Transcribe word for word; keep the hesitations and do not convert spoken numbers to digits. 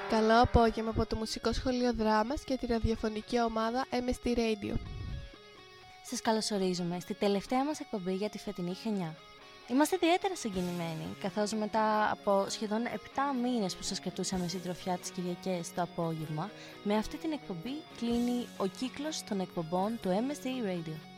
Καλό απόγευμα από το Μουσικό Σχολείο Δράμας και τη ραδιοφωνική ομάδα εμ ες τι Radio. Σας καλωσορίζουμε στη τελευταία μας εκπομπή για τη φετινή χρονιά. Είμαστε ιδιαίτερα συγκινημένοι, καθώς μετά από σχεδόν επτά μήνες που σας κρατούσαμε συντροφιά τις Κυριακές το απόγευμα, με αυτή την εκπομπή κλείνει ο κύκλος των εκπομπών του εμ ες τι Radio.